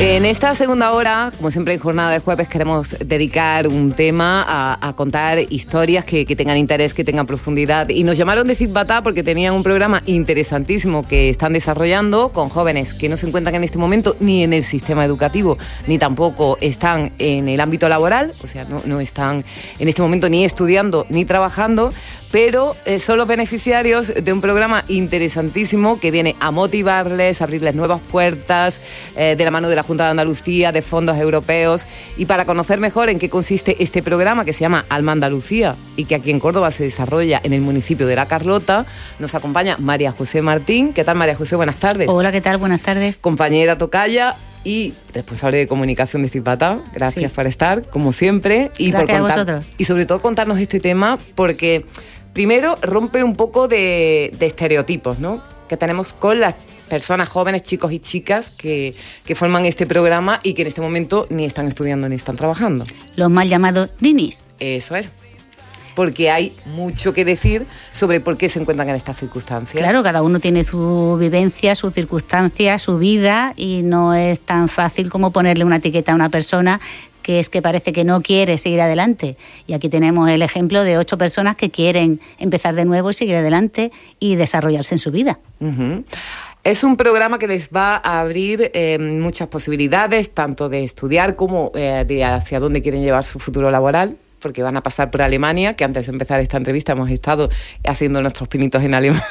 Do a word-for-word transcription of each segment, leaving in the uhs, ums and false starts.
En esta segunda hora, como siempre en jornada de jueves, queremos dedicar un tema a, a contar historias que, que tengan interés, que tengan profundidad. Y nos llamaron de Citbatá porque tenían un programa interesantísimo que están desarrollando con jóvenes que no se encuentran en este momento ni en el sistema educativo, ni tampoco están en el ámbito laboral, o sea, no, no están en este momento ni estudiando ni trabajando, pero eh, son los beneficiarios de un programa interesantísimo que viene a motivarles, a abrirles nuevas puertas, eh, de la mano de la Junta de Andalucía, de fondos europeos. Y para conocer mejor en qué consiste este programa, que se llama Alma Andalucía y que aquí en Córdoba se desarrolla en el municipio de La Carlota, nos acompaña María José Martín. ¿Qué tal, María José? Buenas tardes. Hola, ¿qué tal? Buenas tardes. Compañera tocaya y responsable de comunicación de Citbatá. Gracias sí. por estar, como siempre. Y Gracias por contar, a vosotros. Y sobre todo contarnos este tema porque... Primero, rompe un poco de, de estereotipos, ¿no?, que tenemos con las personas jóvenes, chicos y chicas que, que forman este programa y que en este momento ni están estudiando ni están trabajando. Los mal llamados ninis. Eso es. Porque hay mucho que decir sobre por qué se encuentran en estas circunstancias. Claro, cada uno tiene su vivencia, sus circunstancias, su vida, y no es tan fácil como ponerle una etiqueta a una persona que es que parece que no quiere seguir adelante. Y aquí tenemos el ejemplo de ocho personas que quieren empezar de nuevo y seguir adelante y desarrollarse en su vida. Uh-huh. Es un programa que les va a abrir eh, muchas posibilidades, tanto de estudiar como eh, de hacia dónde quieren llevar su futuro laboral, porque van a pasar por Alemania, que antes de empezar esta entrevista hemos estado haciendo nuestros pinitos en alemán,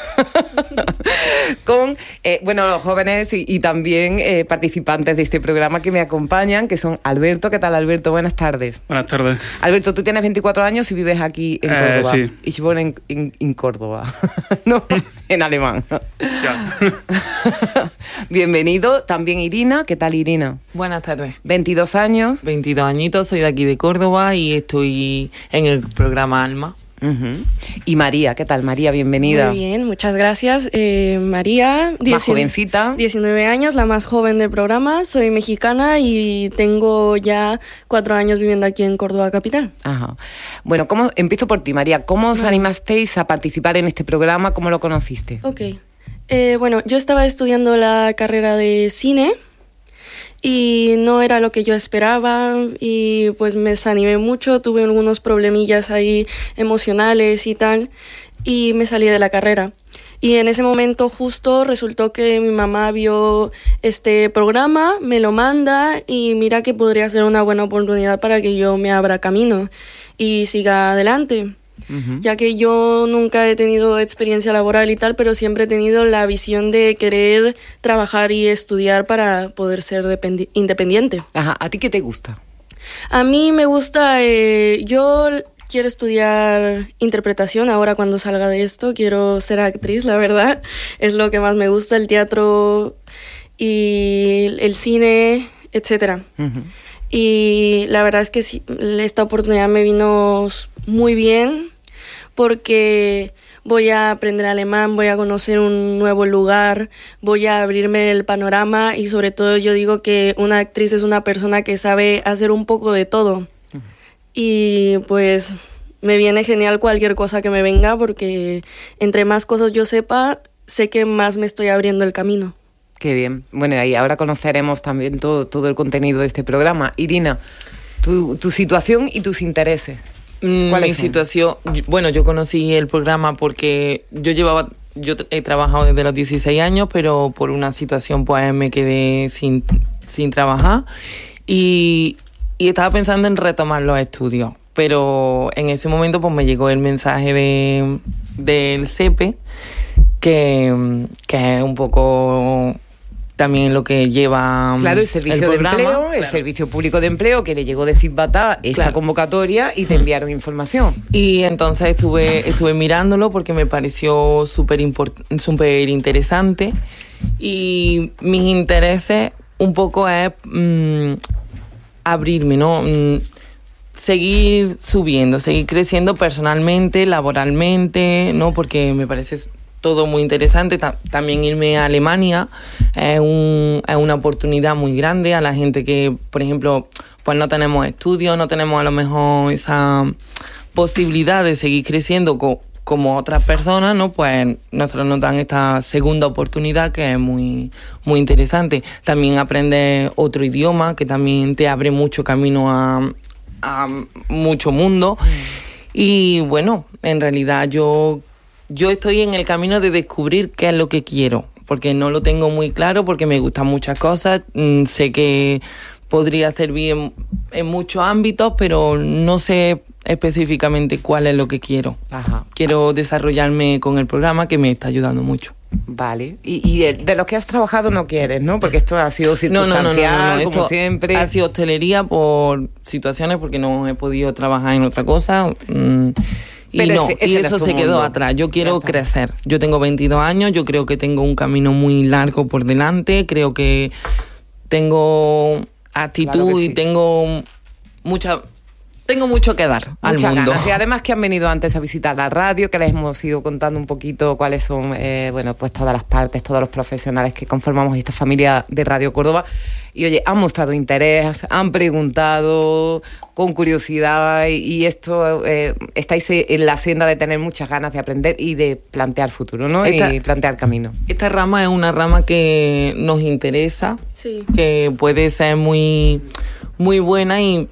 con eh, bueno, los jóvenes y, y también eh, participantes de este programa que me acompañan, que son Alberto. ¿Qué tal, Alberto? Buenas tardes. Buenas tardes. Alberto, tú tienes veinticuatro años y vives aquí en Córdoba. Eh, sí. Ich wohne en, en, en Córdoba. No, en alemán. Ya. Bienvenido. También Irina. ¿Qué tal, Irina? Buenas tardes. veintidós años. veintidós añitos, soy de aquí de Córdoba y estoy en el programa Alma. Uh-huh. Y María, ¿qué tal, María? Bienvenida. Muy bien, muchas gracias. Eh, María, más jovencita. diecinueve años, la más joven del programa. Soy mexicana y tengo ya cuatro años viviendo aquí en Córdoba capital. Ajá. Bueno, ¿cómo, empiezo por ti, María. ¿Cómo os animasteis a participar en este programa? ¿Cómo lo conociste? Ok. Eh, bueno, yo estaba estudiando la carrera de cine y no era lo que yo esperaba y pues me desanimé mucho, tuve algunos problemillas ahí emocionales y tal y me salí de la carrera. Y en ese momento justo resultó que mi mamá vio este programa, me lo manda y mira que podría ser una buena oportunidad para que yo me abra camino y siga adelante. Uh-huh. Ya que yo nunca he tenido experiencia laboral y tal, pero siempre he tenido la visión de querer trabajar y estudiar para poder ser dependi- independiente. Ajá. ¿A ti qué te gusta? A mí me gusta, eh, yo quiero estudiar interpretación ahora cuando salga de esto, quiero ser actriz, la verdad, es lo que más me gusta, el teatro y el cine, etcétera. Uh-huh. Y la verdad es que sí, esta oportunidad me vino muy bien porque voy a aprender alemán, voy a conocer un nuevo lugar, voy a abrirme el panorama y sobre todo yo digo que una actriz es una persona que sabe hacer un poco de todo. Uh-huh. Y pues me viene genial cualquier cosa que me venga porque entre más cosas yo sepa, sé que más me estoy abriendo el camino. Qué bien. Bueno, y ahora conoceremos también todo, todo el contenido de este programa. Irina, tu, tu situación y tus intereses. ¿Cuál Mi es situación, bueno, yo conocí el programa porque yo llevaba, yo he trabajado desde los dieciséis años, pero por una situación pues me quedé sin, sin trabajar y, y estaba pensando en retomar los estudios, pero en ese momento pues me llegó el mensaje de del C E P E que, que es un poco también lo que lleva claro, el servicio el de programa, empleo, claro. el servicio público de empleo que le llegó de Citbatá esta claro. convocatoria y te enviaron información. Y entonces estuve estuve mirándolo porque me pareció súper import- súper interesante y mis intereses un poco es mmm, abrirme, ¿no? Mm, seguir subiendo, seguir creciendo personalmente, laboralmente, ¿no? Porque me parece todo muy interesante. Ta- también irme a Alemania es, un, es una oportunidad muy grande a la gente que, por ejemplo, pues no tenemos estudios, no tenemos a lo mejor esa posibilidad de seguir creciendo con, como otras personas, ¿no? Pues nosotros nos dan esta segunda oportunidad que es muy, muy interesante. También aprendes otro idioma que también te abre mucho camino a, a mucho mundo. Mm. Y bueno, en realidad yo, yo estoy en el camino de descubrir qué es lo que quiero, porque no lo tengo muy claro, porque me gustan muchas cosas, mm, sé que podría servir en, en muchos ámbitos, pero no sé específicamente cuál es lo que quiero. Ajá. Quiero desarrollarme con el programa, que me está ayudando mucho. Vale. Y, y de, de los que has trabajado no quieres, ¿no? Porque esto ha sido circunstancial, no, no, no, no, no, no. como esto siempre. Ha sido hostelería por situaciones, porque no he podido trabajar en otra cosa. Mmm, y Pero no, ese, ese y eso se quedó mundo. atrás. Yo quiero crecer. Yo tengo veintidós años, yo creo que tengo un camino muy largo por delante. Creo que tengo actitud claro sí. y tengo mucha... Tengo mucho que dar al Muchas mundo. Ganas. Y además que han venido antes a visitar la radio, que les hemos ido contando un poquito cuáles son, eh, bueno, pues todas las partes, todos los profesionales que conformamos esta familia de Radio Córdoba. Y oye, han mostrado interés, han preguntado con curiosidad y, y esto, eh, estáis en la senda de tener muchas ganas de aprender y de plantear futuro, ¿no? Esta, y plantear camino. Esta rama es una rama que nos interesa, sí. que puede ser muy, muy buena y...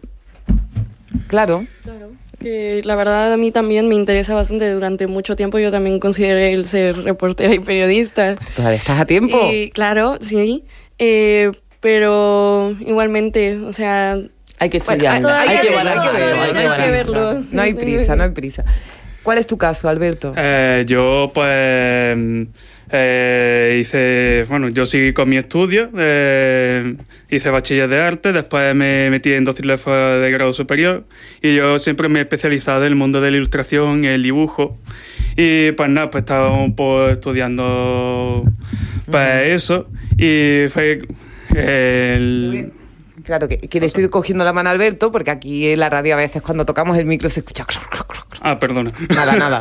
Claro. Claro. Que la verdad a mí también me interesa bastante. Durante mucho tiempo yo también consideré el ser reportera y periodista. Pues todavía estás a tiempo. Y, claro, sí. Eh, pero igualmente, o sea... Hay que estudiar. Bueno, hay, hay, que que verlo, hay, hay, hay, hay que verlo. No hay prisa, no hay prisa. ¿Cuál es tu caso, Alberto? Eh, yo, pues... Eh, hice, bueno, yo seguí con mi estudio, eh, hice bachiller de arte, después me metí en dos ciclos de grado superior y yo siempre me he especializado en el mundo de la ilustración y el dibujo y pues nada, pues estaba un poco estudiando pues uh-huh. eso y fue el... Claro, que, que le estoy cogiendo la mano a Alberto porque aquí en la radio a veces cuando tocamos el micro se escucha... Ah, perdona. Nada, nada.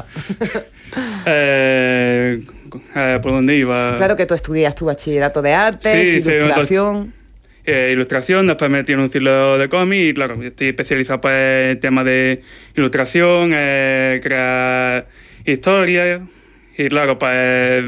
eh... Eh, ¿Por dónde iba? Claro que tú estudias tu bachillerato de arte, sí, ilustración... Sí, eh, ilustración, después me metí en un ciclo de cómic y claro, estoy especializado pues, en temas de ilustración, eh, crear historias y claro, pues...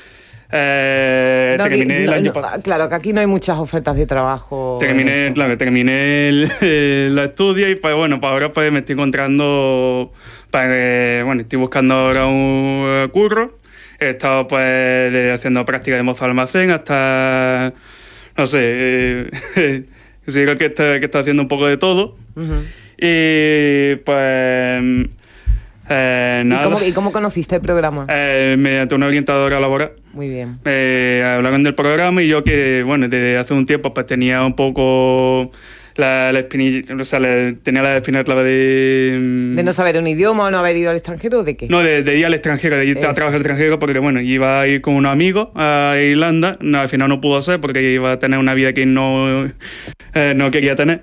Eh, no, terminé no, el año no, claro, que aquí no hay muchas ofertas de trabajo. Terminé, claro, terminé el, el, los estudios y pues bueno, pues ahora pues me estoy encontrando... Pues, bueno, estoy buscando ahora un uh, curro. He estado pues de, haciendo prácticas de mozo de almacén hasta, no sé, eh, sí, creo que está, que está haciendo un poco de todo. Uh-huh. Y pues eh, nada. ¿Y cómo, ¿Y cómo conociste el programa? Eh, mediante una orientadora laboral. Muy bien. Eh, hablaron del programa y yo que, bueno, desde hace un tiempo pues tenía un poco... La, la espinilla, o sea, la, tenía la espina clave de... ¿De no saber un idioma o no haber ido al extranjero o de qué? No, de, de ir al extranjero, de ir Eso. a trabajar al extranjero porque, bueno, iba a ir con unos amigos a Irlanda, no, al final no pudo hacer porque iba a tener una vida que no, eh, no quería tener.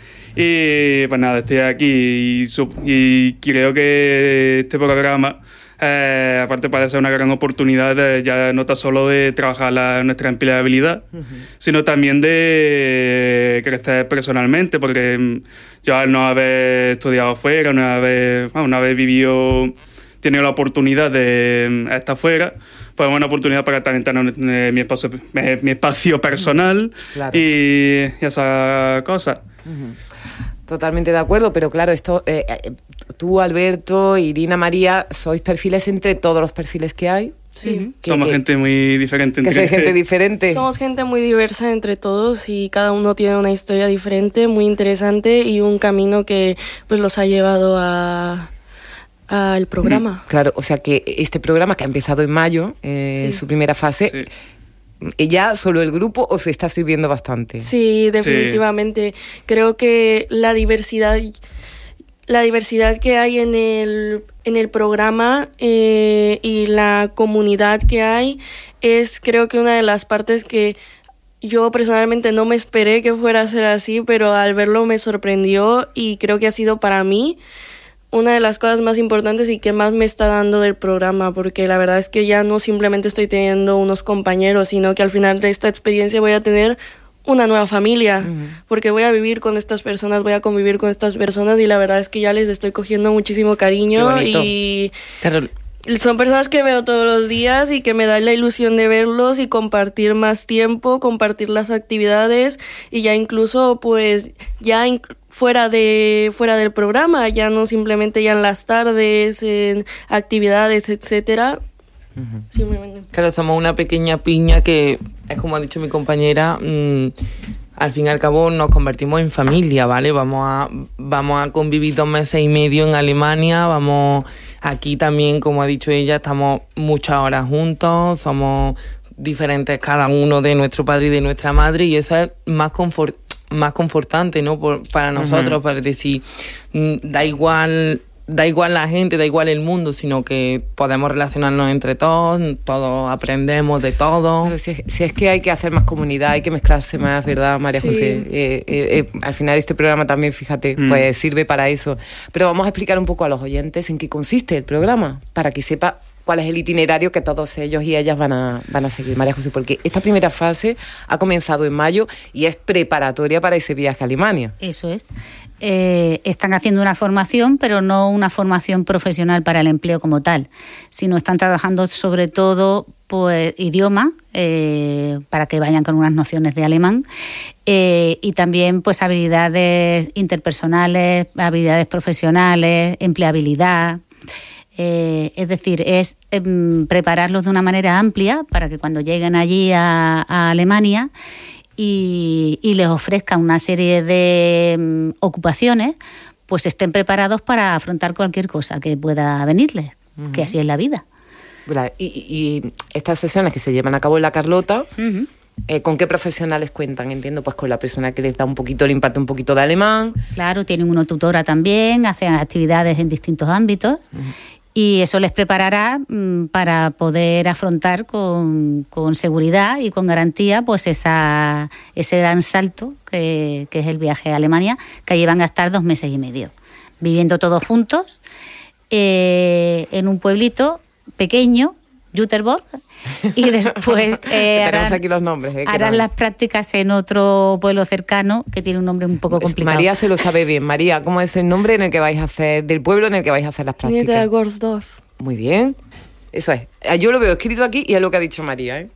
Y pues nada, estoy aquí y, y creo que este programa... Eh, aparte puede ser una gran oportunidad de, ya no tan solo de trabajar la, nuestra empleabilidad, uh-huh. sino también de crecer personalmente, porque yo al no haber estudiado fuera, no haber, bueno, no haber vivido, tenido la oportunidad de estar fuera, pues es una oportunidad para también tener mi espacio, mi espacio personal claro. y, y esas cosas. Uh-huh. Totalmente de acuerdo, pero claro, esto eh, tú, Alberto, Irina, María, sois perfiles entre todos los perfiles que hay. Sí. Que, Somos que, gente muy diferente. Que sois gente diferente. Somos gente muy diversa entre todos y cada uno tiene una historia diferente, muy interesante y un camino que pues los ha llevado a... al programa. Claro, o sea que este programa que ha empezado en mayo, eh, sí. su primera fase... Sí. ¿Ya solo el grupo o se está sirviendo bastante? Sí, definitivamente. Sí. Creo que la diversidad, la diversidad que hay en el, en el programa eh, y la comunidad que hay es creo que una de las partes que yo personalmente no me esperé que fuera a ser así, pero al verlo me sorprendió y creo que ha sido para mí una de las cosas más importantes y que más me está dando del programa, porque la verdad es que ya no simplemente estoy teniendo unos compañeros, sino que al final de esta experiencia voy a tener una nueva familia, uh-huh. porque voy a vivir con estas personas, voy a convivir con estas personas y la verdad es que ya les estoy cogiendo muchísimo cariño y... Carol, son personas que veo todos los días y que me da la ilusión de verlos y compartir más tiempo, compartir las actividades y ya incluso pues ya inc- fuera de fuera del programa, ya no simplemente ya en las tardes, en actividades, etcétera. Uh-huh. Sí, claro, somos una pequeña piña que es como ha dicho mi compañera, mmm, al fin y al cabo nos convertimos en familia, ¿vale? Vamos a vamos a convivir dos meses y medio en Alemania, vamos aquí también, como ha dicho ella, estamos muchas horas juntos, somos diferentes cada uno de nuestro padre y de nuestra madre y eso es más confort, más confortante, ¿no? Por, para nosotros, uh-huh. para decir, da igual... Da igual la gente, da igual el mundo, sino que podemos relacionarnos entre todos, todos aprendemos de todo. Pero si, es, si es que hay que hacer más comunidad, hay que mezclarse más, ¿verdad, María sí. José? Eh, eh, eh, al final este programa también, fíjate, mm. pues sirve para eso. Pero vamos a explicar un poco a los oyentes en qué consiste el programa, para que sepa cuál es el itinerario que todos ellos y ellas van a, van a seguir, María José, porque esta primera fase ha comenzado en mayo y es preparatoria para ese viaje a Alemania. Eso es. Eh, están haciendo una formación, pero no una formación profesional para el empleo como tal, sino están trabajando sobre todo pues idioma, eh, para que vayan con unas nociones de alemán, eh, y también pues habilidades interpersonales, habilidades profesionales, empleabilidad. Eh, es decir, es eh, prepararlos de una manera amplia para que cuando lleguen allí a, a Alemania y, y les ofrezcan una serie de um, ocupaciones, pues estén preparados para afrontar cualquier cosa que pueda venirles, uh-huh. que así es la vida. Y, y estas sesiones que se llevan a cabo en la Carlota, uh-huh. eh, ¿con qué profesionales cuentan? Entiendo, pues con la persona que les da un poquito, le imparte un poquito de alemán. Claro, tienen una tutora también, hacen actividades en distintos ámbitos. Uh-huh. Y eso les preparará mmm, para poder afrontar con, con seguridad y con garantía pues esa, ese gran salto que, que es el viaje a Alemania, que allí van a estar dos meses y medio, viviendo todos juntos eh, en un pueblito pequeño, Jüterbog, y después eh, harán, aquí los nombres, eh, harán las prácticas en otro pueblo cercano que tiene un nombre un poco complicado. María se lo sabe bien. María, ¿cómo es el nombre en el que vais a hacer, del pueblo en el que vais a hacer las prácticas? Niedergorsdorf. Muy bien. Eso es. Yo lo veo escrito aquí y es lo que ha dicho María, ¿eh?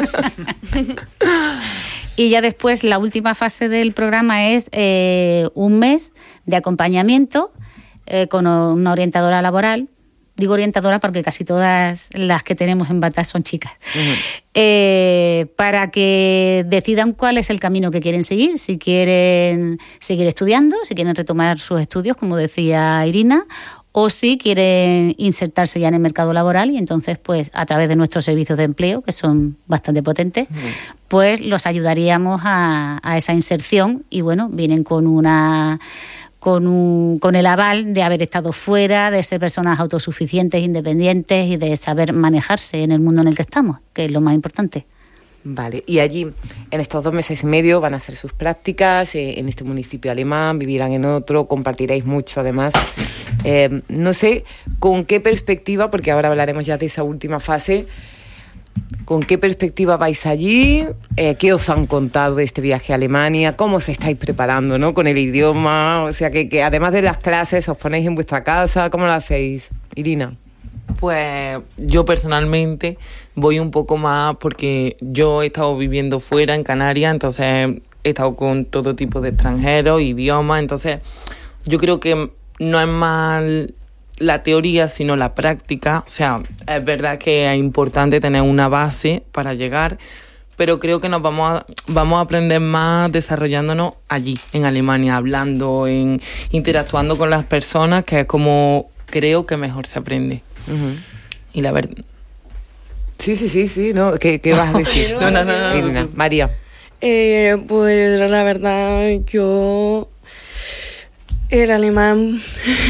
Y ya después la última fase del programa es eh, un mes de acompañamiento eh, con una orientadora laboral. Digo orientadora porque casi todas las que tenemos en Bata son chicas. Uh-huh. Eh, para que decidan cuál es el camino que quieren seguir, si quieren seguir estudiando, si quieren retomar sus estudios, como decía Irina, o si quieren insertarse ya en el mercado laboral y entonces, pues, a través de nuestros servicios de empleo, que son bastante potentes, uh-huh. pues los ayudaríamos a, a esa inserción y, bueno, vienen con una... Con, un, con el aval de haber estado fuera, de ser personas autosuficientes, independientes y de saber manejarse en el mundo en el que estamos, que es lo más importante. Vale, y allí, en estos dos meses y medio, van a hacer sus prácticas eh, en este municipio alemán, vivirán en otro, compartiréis mucho además. Eh, no sé con qué perspectiva, porque ahora hablaremos ya de esa última fase, ¿con qué perspectiva vais allí? Eh, ¿Qué os han contado de este viaje a Alemania? ¿Cómo os estáis preparando, ¿no? Con el idioma, o sea, que, que además de las clases os ponéis en vuestra casa, ¿cómo lo hacéis, Irina? Pues yo personalmente voy un poco más porque yo he estado viviendo fuera en Canarias, entonces he estado con todo tipo de extranjeros, idiomas, entonces yo creo que no es mal la teoría, sino la práctica. O sea, es verdad que es importante tener una base para llegar, pero creo que nos vamos a, vamos a aprender más desarrollándonos allí, en Alemania, hablando, en interactuando con las personas, que es como creo que mejor se aprende. Uh-huh. Y la verdad... Sí, sí, sí, sí, ¿no? ¿Qué, qué vas a decir? no, no, no, no, Irina, María. Eh, pues la verdad, yo... El alemán...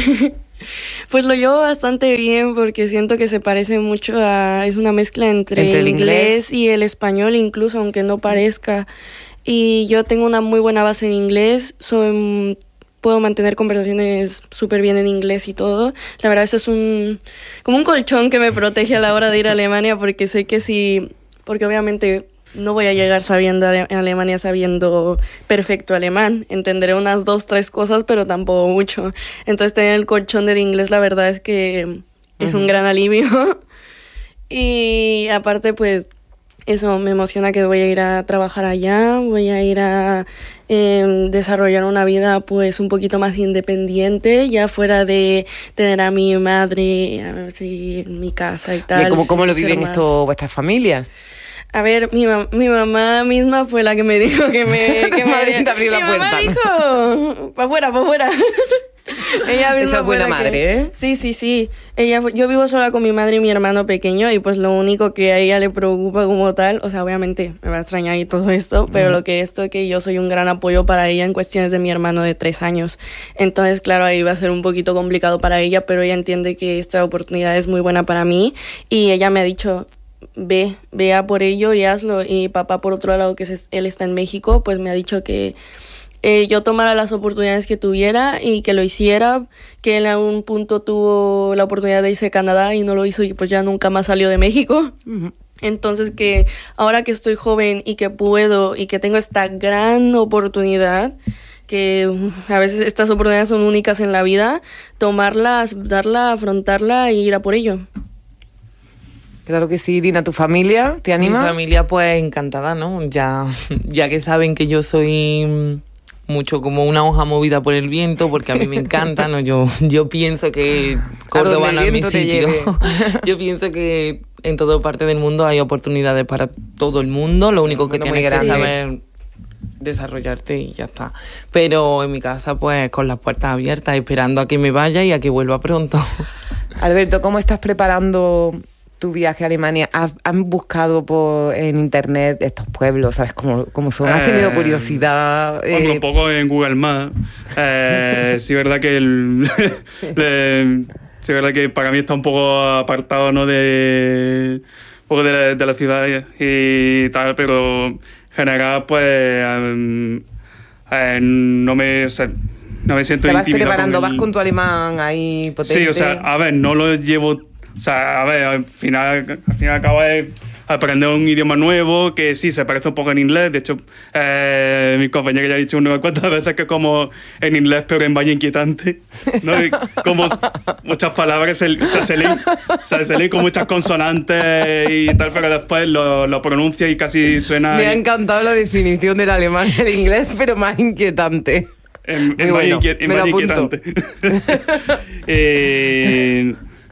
Pues lo llevo bastante bien porque siento que se parece mucho a... Es una mezcla entre, entre el inglés, inglés y el español incluso, aunque no parezca. Y yo tengo una muy buena base en inglés. Soy, puedo mantener conversaciones súper bien en inglés y todo. La verdad, eso es un... como un colchón que me protege a la hora de ir a Alemania porque sé que si... Porque obviamente... no voy a llegar sabiendo en Alemania sabiendo perfecto alemán. Entenderé unas dos, tres cosas, pero tampoco mucho. Entonces tener el colchón del inglés, la verdad es que, es Ujú. un gran alivio. Y aparte, pues, eso me emociona que voy a ir a trabajar allá, voy a ir a eh, desarrollar una vida pues un poquito más independiente, ya fuera de tener a mi madre a ver si en mi casa y tal. ¿Y cómo, cómo lo ser viven más- esto vuestras familias? A ver, mi, mam- mi mamá misma fue la que me dijo que me... Que me Te abrió la mi mamá puerta. dijo, pa' afuera, pa' afuera. Ella misma Esa es fue buena la que- madre, ¿eh? Sí, sí, sí. Ella fue- yo vivo sola con mi madre y mi hermano pequeño y pues lo único que a ella le preocupa como tal, o sea, obviamente me va a extrañar y todo esto, pero lo que esto es que yo soy un gran apoyo para ella en cuestiones de mi hermano de tres años. Entonces, claro, ahí va a ser un poquito complicado para ella, pero ella entiende que esta oportunidad es muy buena para mí y ella me ha dicho, ve, vea por ello y hazlo. Y papá, por otro lado, que es- él está en México, pues me ha dicho que eh, yo tomara las oportunidades que tuviera y que lo hiciera, que él a un punto tuvo la oportunidad de irse a Canadá y no lo hizo y pues ya nunca más salió de México. Entonces que ahora que estoy joven y que puedo y que tengo esta gran oportunidad, que uf, a veces estas oportunidades son únicas en la vida, tomarla, darla, afrontarla e ir a por ello. Claro que sí, Irina, ¿tu familia te anima? Mi familia pues encantada, ¿no? Ya, ya que saben que yo soy mm, mucho como una hoja movida por el viento, porque a mí me encanta, ¿no? Yo, yo pienso que Córdoba donde no el es mi viento te sitio. lleve. Yo pienso que en toda parte del mundo hay oportunidades para todo el mundo, lo único que Bueno, muy tienes que grande. saber desarrollarte y ya está. Pero en mi casa pues con las puertas abiertas, esperando a que me vaya y a que vuelva pronto. Alberto, ¿cómo estás preparando tu viaje a Alemania? ¿Has, han buscado por, en internet estos pueblos? ¿Sabes cómo, cómo son? ¿Has tenido Eh, curiosidad? Hombre, Eh, un poco en Google Maps. Eh, sí, verdad que el, le- sí, verdad que para mí está un poco apartado, ¿no? De un poco de la, de la ciudad y tal, pero en general, pues em, eh, no me, o sea, no me siento ¿Te vas intimidado preparando? con el- ¿Vas con tu alemán ahí potente? Sí, o sea, a ver, no lo llevo. O sea, a ver, al final, al final acabo de aprender un idioma nuevo que sí se parece un poco en inglés. De hecho, eh, mi compañera ya ha dicho unas cuantas veces que como en inglés, pero en vaya inquietante. ¿No? Y como muchas palabras se, o sea, se, leen, o sea, se leen con muchas consonantes y tal, pero después lo, lo pronuncia y casi suena. Me ha encantado la definición del alemán y el inglés, pero más inquietante. En, Muy en bueno, vaya inquiet- en me lo vaya apunto. inquietante. Eh,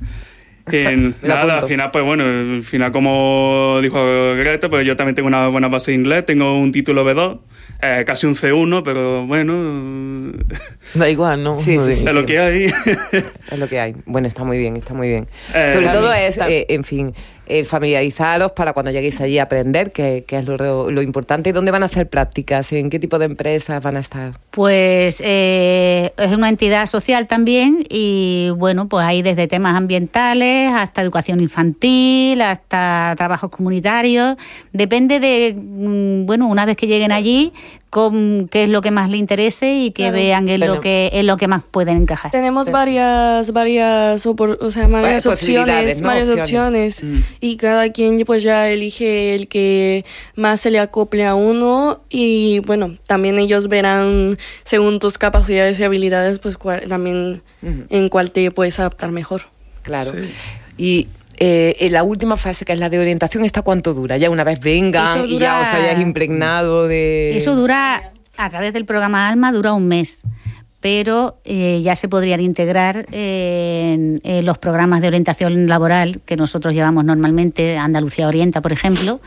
en- Me lo nada, apunto. al final, pues bueno, al final, como dijo Greta, pues yo también tengo una buena base de inglés, tengo un título B dos, eh, casi un C uno, pero bueno, Da igual, ¿no? Sí, sí, es sí. lo que hay. Es lo que hay. Bueno, está muy bien, está muy bien. Eh, Sobre todo también, es, tam- eh, en fin, eh, familiarizaros para cuando lleguéis allí a aprender, que, que es lo, lo importante. ¿Y dónde van a hacer prácticas? ¿En qué tipo de empresas van a estar? Pues eh, es una entidad social también y bueno, pues hay desde temas ambientales hasta educación infantil, hasta trabajos comunitarios. Depende de, mm, bueno, una vez que lleguen allí, con qué es lo que más les interese y que Claro. vean en lo Tenemos- que, en lo que más pueden encajar. Tenemos varias, varias, opor- o sea, varias Varias posibilidades, opciones, ¿no? varias Opciones. opciones, Mm. y cada quien pues ya elige el que más se le acople a uno y bueno, también ellos verán según tus capacidades y habilidades pues cuál- también Ujú. en cuál te puedes adaptar mejor. Claro. Sí. Y eh, en la última fase, que es la de orientación, ¿esta cuánto dura? Ya una vez vengan Eso y ya os dura- hayáis impregnado de... Eso dura, a través del programa ALMA, dura un mes, pero eh, ya se podrían integrar en, en los programas de orientación laboral que nosotros llevamos normalmente, Andalucía Orienta, por ejemplo,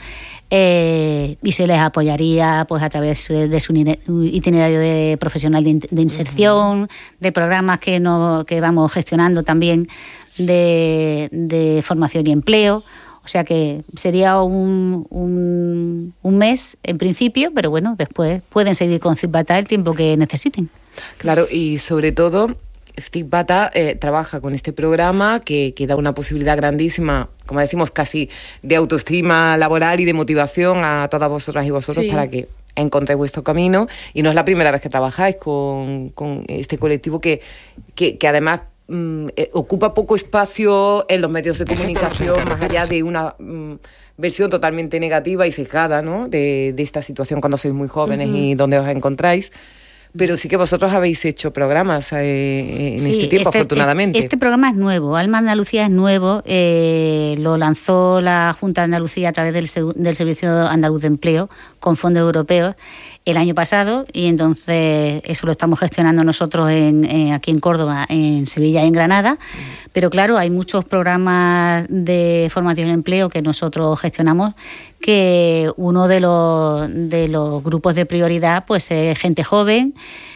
eh, y se les apoyaría pues a través de su ine- itinerario de profesional de, in- de inserción, de programas que, no, que vamos gestionando también de, de formación y empleo. O sea que sería un, un, un mes en principio, pero bueno, después pueden seguir con Cipbata el tiempo que necesiten. Claro, y sobre todo, Steve Bata eh, trabaja con este programa que, que da una posibilidad grandísima, como decimos, casi de autoestima laboral y de motivación a todas vosotras y vosotros Sí. para que encontréis vuestro camino. Y no es la primera vez que trabajáis con, con este colectivo que, que, que además mm, eh, ocupa poco espacio en los medios de comunicación, más allá de una mm, versión totalmente negativa y sesgada, ¿no? de, de esta situación cuando sois muy jóvenes Ujú. y donde os encontráis. Pero sí que vosotros habéis hecho programas eh, en sí, este tiempo, este, afortunadamente. Este programa es nuevo, Alma Andalucía es nuevo, eh, lo lanzó la Junta de Andalucía a través del, del Servicio Andaluz de Empleo con fondos europeos el año pasado, y entonces eso lo estamos gestionando nosotros en, en, aquí en Córdoba, en Sevilla y en Granada. Pero claro, hay muchos programas de formación en empleo que nosotros gestionamos, que uno de los, de los grupos de prioridad pues es gente joven.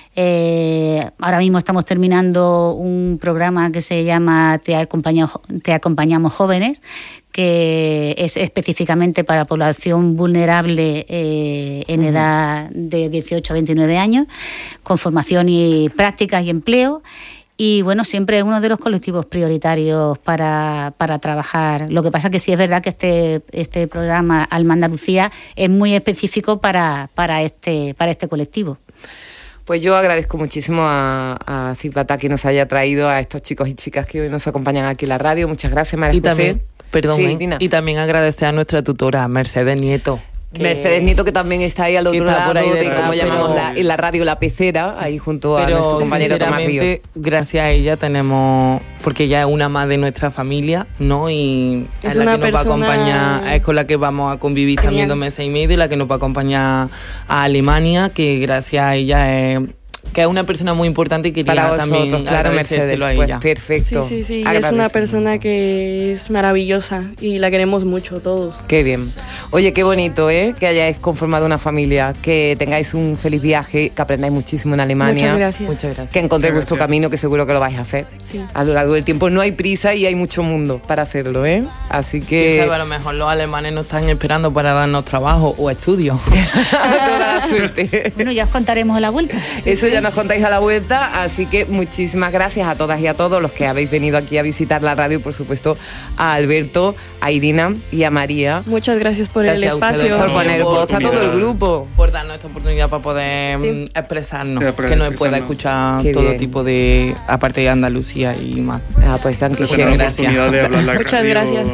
Eh, ahora mismo estamos terminando un programa que se llama Te acompañamos, Te acompañamos jóvenes, que es específicamente para población vulnerable eh, en edad de dieciocho a veintinueve años, con formación y prácticas y empleo. Y bueno, siempre es uno de los colectivos prioritarios para, para trabajar. Lo que pasa es que sí es verdad que este, este programa Alma Andalucía es muy específico para, para, este, para este colectivo. Pues yo agradezco muchísimo a, a Cibata que nos haya traído a estos chicos y chicas que hoy nos acompañan aquí en la radio. Muchas gracias, María José. También, perdón, sí, ¿eh? Y también agradecer a nuestra tutora, Mercedes Nieto. Que Mercedes Nieto, que también está ahí al otro lado de, de como llamamos la, en la radio La Pecera, ahí junto a nuestro compañero Tomás Ríos. Gracias a ella tenemos, porque ella es una más de nuestra familia, ¿no? Y es, es la que nos va a acompañar, es con la que vamos a convivir genial. También dos meses y medio, y la que nos va a acompañar a Alemania, que gracias a ella es... que es una persona muy importante y quería para vosotros, también claro, Mercedes, a pues ella. Perfecto. Sí, sí, sí, es una persona que es maravillosa y la queremos mucho todos. Qué bien. Oye, qué bonito, ¿eh? Que hayáis conformado una familia, que tengáis un feliz viaje, que aprendáis muchísimo en Alemania. Muchas gracias. Muchas gracias. Que encontréis vuestro camino, que seguro que lo vais a hacer. Sí. A lo largo del tiempo no hay prisa y hay mucho mundo para hacerlo, ¿eh? Así que... Sí, sabe, a lo mejor los alemanes nos están esperando para darnos trabajo o estudios. Toda la suerte. Bueno, ya os contaremos a la vuelta. Eso ya nos contáis a la vuelta. Así que muchísimas gracias a todas y a todos los que habéis venido aquí a visitar la radio, por supuesto a Alberto, a Irina y a María. Muchas gracias por gracias el espacio. Por poner voz a todo el grupo. Por darnos esta oportunidad para poder sí. expresarnos, sí, que nos pueda escuchar Qué todo bien. tipo de, aparte de Andalucía y más. Ah, pues tan que gracias. Muchas gracias.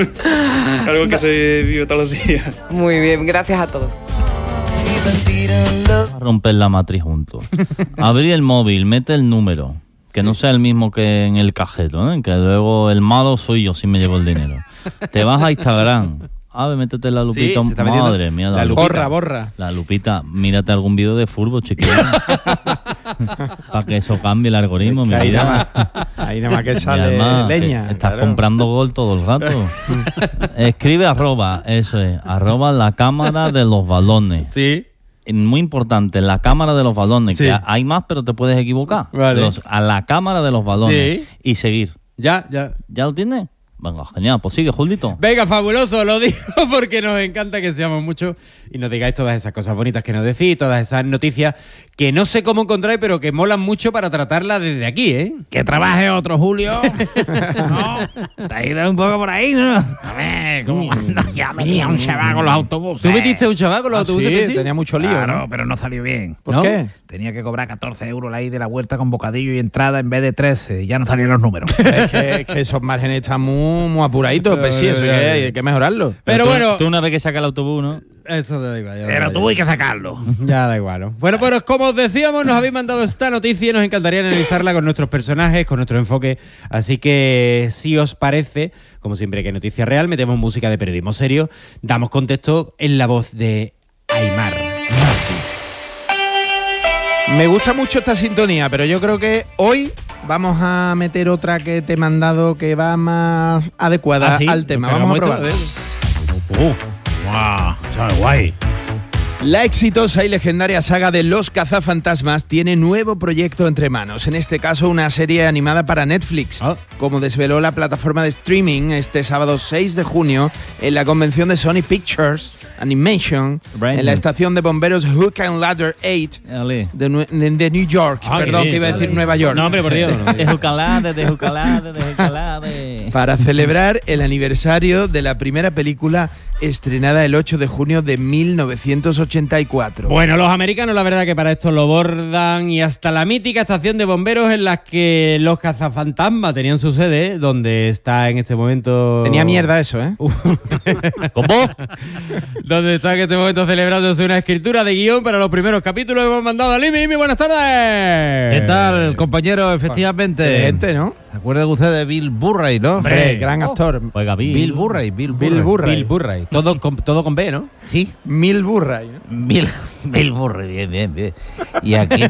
Algo que se vive todos los días. Muy bien, gracias a todos. A romper la matriz juntos. Abrir el móvil, mete el número, que no sea el mismo que en el cajeto, ¿eh? Que luego el malo soy yo si me llevo el dinero. Te vas a Instagram. A ver, métete la lupita. Sí, madre mía, la, la lupita. Borra, borra. La lupita, mírate algún vídeo de fútbol, chiquillo. Para que eso cambie el algoritmo, mi ahí vida. Nada más, ahí nada más que sale además, leña. Que estás claro. comprando gol todo el rato. Escribe arroba, eso es, arroba la cámara de los balones. Sí. Muy importante, la cámara de los balones, sí. Que hay más, pero te puedes equivocar. Vale. Los, a la cámara de los balones. Sí. Y seguir. Ya, ya. ¿Ya lo tienes? Venga, genial, pues sigue, Julito. Venga, fabuloso, lo digo porque nos encanta que seamos muchos y nos digáis todas esas cosas bonitas que nos decís, todas esas noticias que no sé cómo encontráis, pero que molan mucho para tratarlas desde aquí, ¿eh? Que trabaje otro, Julio. No, te has ido un poco por ahí, ¿no? A ver, como cuando ya metía un chaval con los autobuses. ¿Tú metiste un chaval con los ¿Ah, autobuses? sí? Que sí? Tenía mucho lío, claro, ¿no? pero no salió bien. ¿Por ¿no? qué? Tenía que cobrar catorce euros la ida y la vuelta con bocadillo y entrada en vez de trece. Ya no salían los números. Es que, es que esos márgenes están muy, muy apuraditos. Pues sí, eso hay que, hay que mejorarlo. Pero, Pero tú, bueno... Tú una vez que saca el autobús, ¿no? Eso te da igual. Pero tú hay que sacarlo. Ya da igual, ¿no? Bueno, pues como os decíamos, nos habéis mandado esta noticia y nos encantaría analizarla con nuestros personajes, con nuestro enfoque. Así que, si os parece, como siempre que hay noticia real, metemos música de periodismo serio, damos contexto en la voz de Aymar. Me gusta mucho esta sintonía, pero yo creo que hoy vamos a meter otra que te he mandado que va más adecuada ¿Ah, sí? al tema. Vamos a probar. Uh, wow, está guay. La exitosa y legendaria saga de Los Cazafantasmas tiene nuevo proyecto entre manos, en este caso una serie animada para Netflix, oh. como desveló la plataforma de streaming este sábado seis de junio en la convención de Sony Pictures Animation, Brand en la estación de bomberos Hook and Ladder ocho de, de, de New York. Ah, Perdón, que iba a decir Nueva York. No, hombre, por Dios. De Hook and Ladder, de Hook and Ladder, de Hook and Ladder. Para celebrar el aniversario de la primera película estrenada el ocho de junio de mil novecientos ochenta ochenta y cuatro. Bueno, los americanos la verdad que para esto lo bordan, y hasta la mítica estación de bomberos en la que los cazafantasmas tenían su sede, donde está en este momento... Tenía mierda eso, ¿eh? ¿Cómo? Donde está en este momento celebrándose una escritura de guión para los primeros capítulos que hemos mandado a Limi. Limi, buenas tardes. ¿Qué tal, compañero? Efectivamente. Gente, ¿no? ¿Se acuerdan ustedes de Bill Murray, no? Hombre, gran actor. Oiga, Bill. Bill Murray, Bill Murray. Bill Murray. Bill Murray. Todo con, todo con B, ¿no? Sí. Mil Murray, ¿no? Bill, Bill Murray, bien, bien, bien. Y aquí,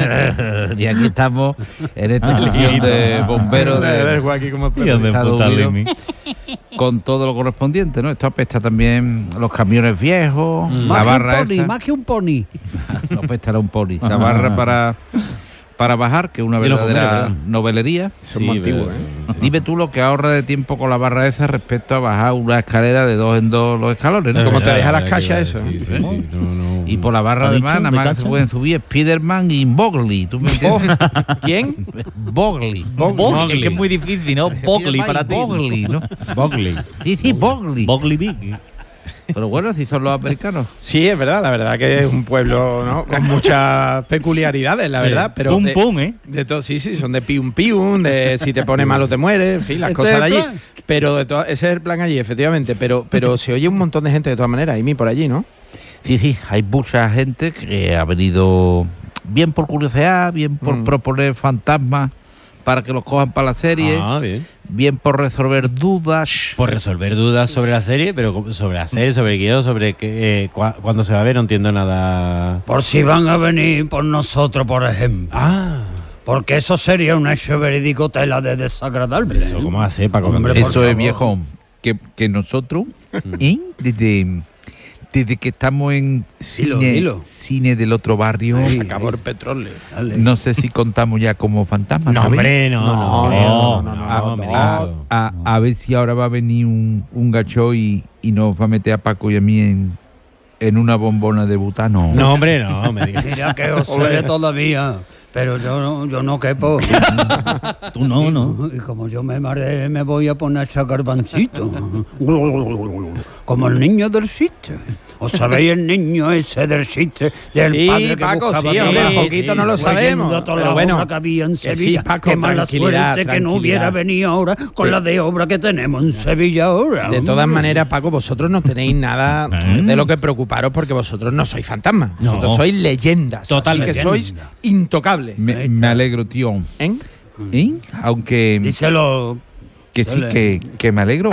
y aquí estamos en esta estación de bomberos de, aquí como de Estados Unidos, con todo lo correspondiente, ¿no? Esto apesta también los camiones viejos, Mm. la Más barra que un pony, esa. más que un pony. No apestará un pony. La barra para, para bajar, que es una De los verdadera bomberos, novelería. Son muy antiguos, ¿eh? Dime tú lo que ahorra de tiempo con la barra esa respecto a bajar una escalera de dos en dos los escalones, ¿no? Como te deja las cajas eso, Sí, ¿eh? sí, sí, no, no. Y por la barra ¿Ha además, dicho? nada ¿De más que se cacha? pueden subir Spiderman y Bogley. ¿Tú me entiendes? ¿Quién? Bogley. Bogley. Es que es muy difícil, ¿no? Bogley para ti. Bogley, ¿no? Bogley. Sí, sí, Bogley. Bogley Big. Pero bueno, si son los americanos. Sí, es verdad, la verdad que es un pueblo, ¿no? Con muchas peculiaridades, la Sí. verdad. Pero Pum, de, pum, ¿eh? de todo, sí, sí, son de pium pium, de si te pone malo te mueres, en fin, las Este cosas es de el allí. plan. Pero de to- ese es el plan allí, efectivamente. Pero, pero se oye un montón de gente de todas maneras, y mí por allí, ¿no? Sí, sí, hay mucha gente que ha venido bien por curiosidad, bien por Mm. proponer fantasmas para que los cojan para la serie, Ah, bien. bien por resolver dudas. Por resolver dudas sobre la serie, pero sobre la serie, sobre el guión, sobre que, eh, cua- cuándo se va a ver, no entiendo nada. Por si van a venir por nosotros, por ejemplo. Ah, Porque eso sería un hecho verídico tela de desagradable. eso, ¿cómo hace, Paco? Hombre, por Eso es favor. viejo, que, que nosotros, ¿eh? desde, desde que estamos en Dilo, cine, dilo. cine del otro barrio, Se acabó el petróleo. Dale. no sé si contamos ya como fantasmas, No, ¿sabéis? hombre, no, no, No, no, no, no, no, a, no, me a- digas eso. a- a ver si ahora va a venir un, un gacho y, y nos va a meter a Paco y a mí en, en una bombona de butano. No, hombre, no, me digas. Mira que os sé todavía, pero yo no, yo no quepo. Tú no, ¿no? Y como yo me mareé, me voy a poner a sacar pancito. Como el niño del chiste. ¿Os sabéis el niño ese del chiste? Del Sí, padre que Paco, buscaba sí, hombre, trabajo, un poquito no lo oyendo sabemos, toda pero la bueno, obra que había en que sí, Sevilla. Paco, Qué mala tranquilidad, suerte que no tranquilidad. hubiera venido ahora con Sí. la de obra que tenemos en Sevilla ahora. De todas maneras, Paco, vosotros no tenéis nada de lo que preocuparos porque vosotros no sois fantasmas. Vosotros No. sois leyendas. Totalmente. Así que sois intocables. Me, me alegro, tío. ¿Eh? ¿Eh? Aunque Díselo. que sí, dale. que, que me alegro.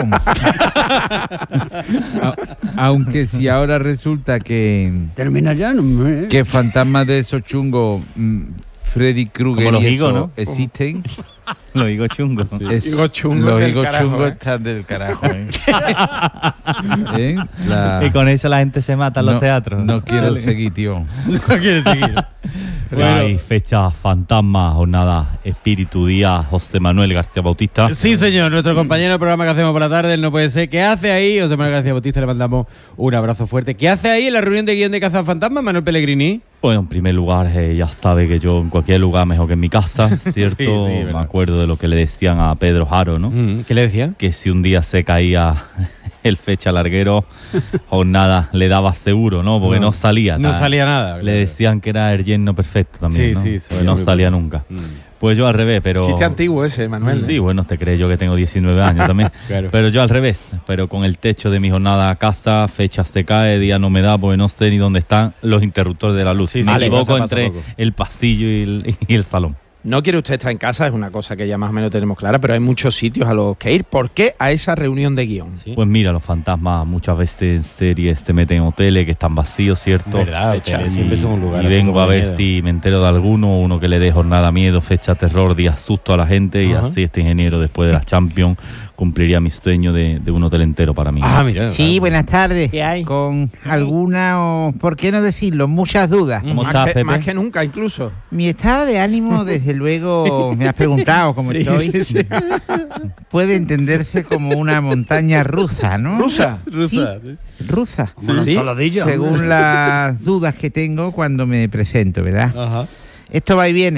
A- aunque si ahora resulta que, Termina ya, no me... que fantasmas de esos chungos, mm, Freddy Krueger Como los y higos, eso ¿no? existen. Lo digo chungo. Es- Higos chungos los del higos carajo, chungos ¿eh? están del carajo. ¿eh? ¿Eh? La- Y con eso la gente se mata en los no, teatros. No quiero seguir, tío. No quiere seguir. Hay fecha fantasma, jornada, espíritu, día, José Manuel García Bautista. Sí, señor, nuestro compañero del programa que hacemos por la tarde, él no puede ser. ¿Qué hace ahí? José Manuel García Bautista, le mandamos un abrazo fuerte. ¿Qué hace ahí en la reunión de guión de Cazafantasmas, Manuel Pellegrini? Bueno, en primer lugar, eh, ya sabe que yo en cualquier lugar mejor que en mi casa, ¿cierto? Sí, sí, verdad. Me acuerdo de lo que le decían a Pedro Jaro, ¿no? Mm, ¿Qué le decía? Que si un día se caía el fecha larguero, jornada le daba seguro, ¿no? Porque no, No, salía. no ta- salía nada, Le claro. decían que era el yerno perfecto también, Sí, ¿no? sí, se Que veía no muy salía bien. nunca. Mm. Pues yo al revés, pero... Chiste antiguo ese, Manuel. Sí, bueno, te crees yo que tengo diecinueve años también. Claro. Pero yo al revés, pero con el techo de mi jornada a casa, fecha se cae, día no me da porque no sé ni dónde están los interruptores de la luz. Sí, me sí, le equivoco pasa, pasa entre poco. el pasillo y el, y el salón. No quiere usted estar en casa, es una cosa que ya más o menos tenemos clara, pero hay muchos sitios a los que ir. ¿Por qué a esa reunión de guión? Pues mira, los fantasmas muchas veces en series te meten en hoteles que están vacíos, ¿cierto? Verdad, Fecha. hoteles Y- siempre son un lugar Y así vengo como a de ver miedo. si me entero de alguno, uno que le dé jornada miedo, fecha terror, día susto a la gente y Ajá. así este ingeniero después de la Champions cumpliría mi sueño de, de un hotel entero para mí. Ah, mira. Sí, buenas tardes. ¿Qué hay? Con alguna o, ¿por qué no decirlo? Muchas dudas. ¿Cómo más, estás, que, Pepe? más que nunca, incluso. Mi estado de ánimo, desde luego, me has preguntado cómo Sí, estoy. sí, sí. Puede entenderse como una montaña rusa, ¿no? ¿Rusa? Rusa. Rusa. Como una Sí, ensaladilla. Según las dudas que tengo cuando me presento, ¿verdad? Ajá. Esto va y viene.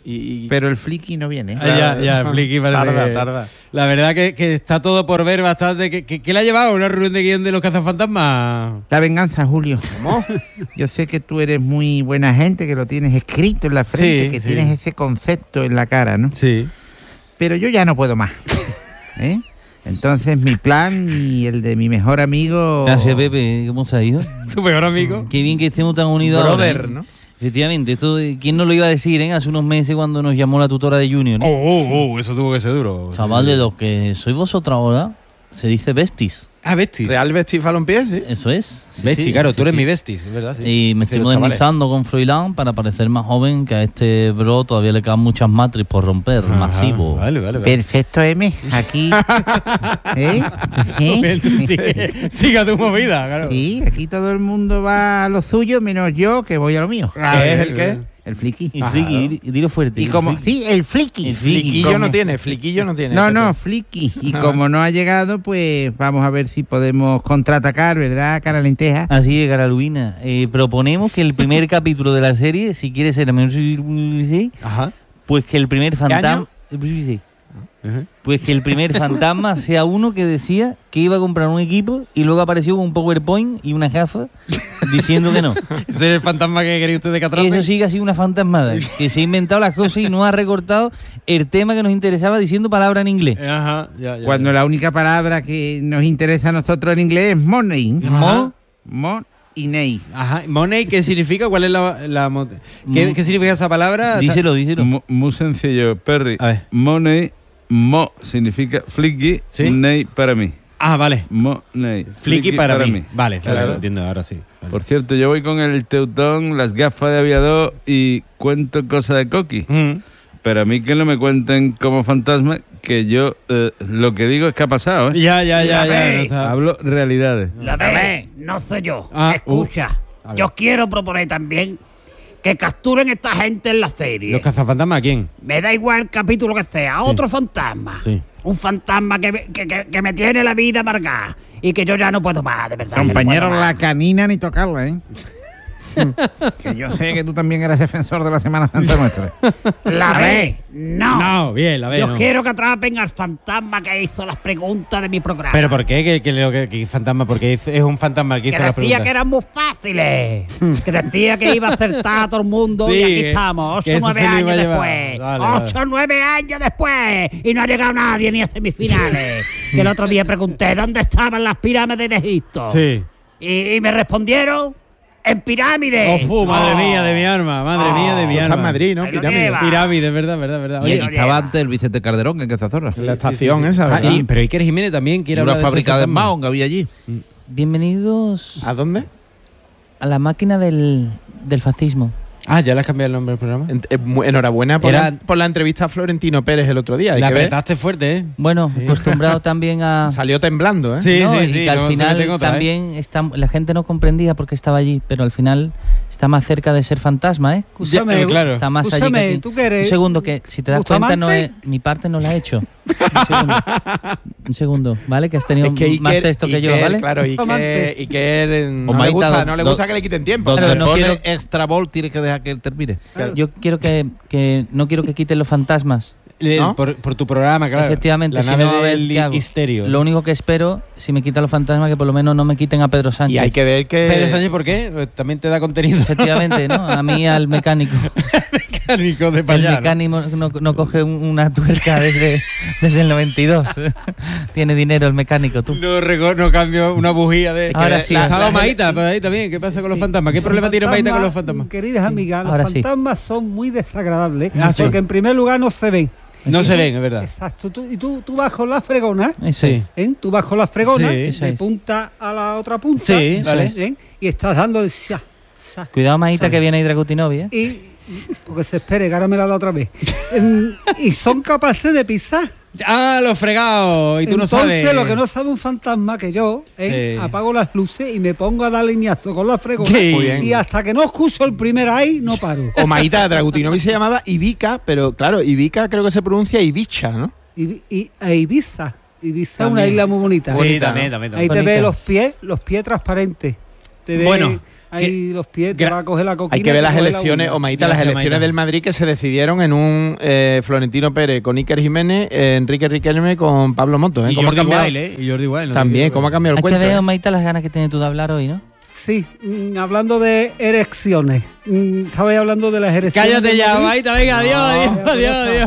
Y, y... Pero el Flicky no viene. Ah, ya, ya, el Flicky parece tarda, que... tarda. La verdad que, que está todo por ver bastante. ¿Qué, qué, qué le ha llevado una reunión de guión de los cazafantasmas? La venganza, Julio. ¿Cómo? Yo sé que tú eres muy buena gente, que lo tienes escrito en la frente, Sí, que sí. tienes ese concepto en la cara, ¿no? Sí. Pero yo ya no puedo más. ¿Eh? Entonces mi plan y el de mi mejor amigo... Gracias, Pepe. ¿Cómo se ha ido? ¿Tu mejor amigo? Qué bien que estemos tan unidos Brother, ahora, ¿eh? ¿no? Efectivamente, esto, ¿quién nos lo iba a decir, eh? Hace unos meses cuando nos llamó la tutora de Junior. Oh, oh, oh, eso tuvo que ser duro. Chaval, de los que sois vosotros ahora, se dice besties. Ah, besties. Real Besties Balompié, sí. Eso es. Sí, Besties, sí, claro, sí, tú eres sí. mi besties, es verdad. Sí. Y me Sí, estoy los chavales. modernizando con Froilán para parecer más joven, que a este bro todavía le quedan muchas matriz por romper, Ajá, masivo. Vale, vale, vale. Perfecto, M. Aquí... ¿Eh? ¿Eh? Sigue, sigue tu movida, claro. Sí, aquí todo el mundo va a lo suyo, menos yo, que voy a lo mío. Ah, ¿Qué es bien, el qué? bien. El Flicky. Y Friki, di- dilo fuerte. Y el como... friki. Sí, el Flicky. El Flicky. Fliquillo como- no tiene, fliquillo no tiene. No, Pepe. no, Flicky. Y Ah. como no ha llegado, pues vamos a ver si podemos contraatacar, ¿verdad, cara lenteja? Así es, Carolina. Eh, proponemos que el primer capítulo de la serie, si quiere ser Ajá. pues que el primer fantasma... Ajá. Pues que el primer fantasma sea uno que decía que iba a comprar un equipo y luego apareció con un PowerPoint y una gafa diciendo que no. Ese es el fantasma que quería usted de Catrape. Eso sí que ha sido una fantasmada, que se ha inventado las cosas y no ha recortado el tema que nos interesaba diciendo palabra en inglés. Ajá, ya, ya. Cuando la única palabra que nos interesa a nosotros en inglés es money. Mo- Mo y ney. Ajá. Money, ¿qué significa? ¿Cuál es la, la mo- ¿Qué, Mo- ¿Qué significa esa palabra? Díselo, díselo. Mu- Muy sencillo, Perry. A ver. Money, mo significa flicky, ¿Sí? ney para mí. Ah, vale. Money. Flicky para, mí. Vale, claro, Claro. entiendo, ahora sí. Vale. Por cierto, yo voy con el teutón, las gafas de aviador y cuento cosas de coqui. Mm. Pero a mí que no me cuenten como fantasma, que yo eh, lo que digo es que ha pasado, ¿eh? Ya, ya, ya, La ya. ve. no está- Hablo realidades. La ve, no sé yo. Ah, Escucha, uh, a ver. yo quiero proponer también que capturen esta gente en la serie. ¿Los cazafantasmas a quién? Me da igual el capítulo que sea, otro fantasma. Sí. Un fantasma que, me- que, que- que me tiene la vida amargada y que yo ya no puedo más, de verdad. que no Compañero, puedo la más. canina ni tocarla, ¿eh? Que yo sé que tú también eres defensor de la Semana Santa nuestra. La ve, no. No, bien, la ve. Yo no. quiero que atrapen al fantasma que hizo las preguntas de mi programa. ¿Pero por qué? ¿Qué, qué, lo que- qué fantasma? Porque es, es un fantasma el que que hizo las decía preguntas. que eran muy fáciles. Que decía que iba a acertar a todo el mundo. Sí, y aquí que- estamos, que ocho o eso nueve se lo iba años a llevar. después. Vale, vale. Ocho o nueve años después. Y no ha llegado nadie ni a semifinales. Que el otro día pregunté dónde estaban las pirámides de Egipto. Sí. Y, y me respondieron en pirámides. Oh, fu, madre Oh. mía de mi arma, madre mía de mi Eso alma. está en Madrid, ¿no? Ahí lo Pirámide. lleva. Pirámide, verdad, verdad, verdad. Y Oye, estaba antes el Vicente Calderón en Cazazorra. La estación esa, ah, ¿verdad? y- pero Iker Jiménez también quiere Una hablar fábrica de este fantasma. Mahon que había allí. Bienvenidos ¿A dónde? a la máquina del, del fascismo. Ah, ya le has cambiado el nombre del programa. En- eh, mu- enhorabuena por, Era- la, por la entrevista a Florentino Pérez el otro día. Hay La que ver. apretaste fuerte, ¿eh? Bueno, acostumbrado también a... Salió temblando, ¿eh? Sí, No, sí, y sí. que al no se final meten otra, ¿eh? también está, la gente no comprendía por qué estaba allí, pero al final está más cerca de ser fantasma, ¿eh? Escúchame, Ya, claro. Está más allí que escúchame, aquí. ¿tú qué eres? Un segundo, que si te das cuenta, no ¿Bustamante? es, mi parte no la he hecho. Un segundo, un segundo, ¿vale? Que has tenido Es que más Iker- texto que yo, Iker, ¿vale? Claro, Iker, Amante. Iker, eh, no, O le Maita, gusta, do- no le do- gusta que le quiten tiempo. Donde Claro, no pone quiero- extra ball tienes que dejar que él termine. Yo quiero que, que no quiero que quiten los fantasmas. Le- ¿No? por, por tu programa, claro. Efectivamente, La si nave no, a ver del qué hago. histerio. Lo único que espero, si me quitan los fantasmas, que por lo menos no me quiten a Pedro Sánchez. Y hay que ver que... Pedro Sánchez, ¿por qué? Pues también te da contenido. Efectivamente, ¿no? A mí al mecánico. Mecánico de El para allá, ¿no? mecánico no, no coge un- una tuerca desde, desde el noventa y dos. Tiene dinero el mecánico, tú. No, reco- no cambio una bujía de... Ahora sí. La, estaba La- Maita, por ahí también. ¿Qué pasa con los fantasmas? ¿Qué problema tiene Maita con los fantasmas? Queridas amigas, los Ahora sí. fantasmas son muy desagradables Ah, sí. porque en primer lugar no se ven. No se ven, es verdad. Exacto. Tú- y tú, tú vas con la fregona, Eso Sí. es. ¿eh? Tú vas con la fregona Sí, de eso es. punta a la otra punta. Sí, ¿eh? vale. ¿eh? Y estás dando el sa, sa, Cuidado, Maíta, sa. que viene Dragutinovi, ¿eh? Y, porque se espere, que ahora me la da otra vez. Em, y son capaces de pisar. Ah, los fregados. Y tú Entonces, no sabes. lo que no sabe un fantasma que yo, ¿eh? Sí. apago las luces y me pongo a dar leñazo con la fregona. Sí. Muy bien. Y hasta que no escucho el primer ahí, no paro. O Maita Dragutinovi se llamaba Ibica, pero claro, Ibica creo que se pronuncia Ibicha, ¿no? Y, y, e Ibiza. Ibiza es una También. isla muy bonita. Sí, Bonita, también, ¿no? también. Ahí también. te Bonita. ves los pies, los pies transparentes. Te ves Bueno, ahí los pies, te va a coger la coquina. Hay que ver y te las coge la elecciones, uña. Omaita, las Gracias, elecciones Omaita. del Madrid que se decidieron en un eh, Florentino Pérez con Iker Jiménez, eh, Enrique Riquelme con Pablo Moto. ¿eh? Y ¿Cómo ha Jordi cambiado? Wild, ¿eh? Y Jordi Wild. no También, te ¿cómo ha cambiado el Hay que cuento? ver, eh? Maita, las ganas que tienes tú de hablar hoy, ¿no? Sí, mm, hablando de erecciones. Mm, Estabais hablando de las erecciones. Cállate del ya, Madrid. Maita, venga, adiós, No, adiós, ya adiós, está. adiós.